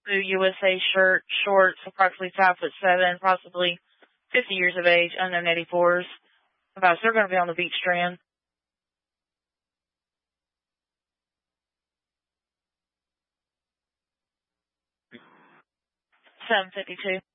blue USA shirt, shorts, approximately 5'7", possibly 50 years of age, unknown 84s. Advised they're going to be on the beach strand. 752.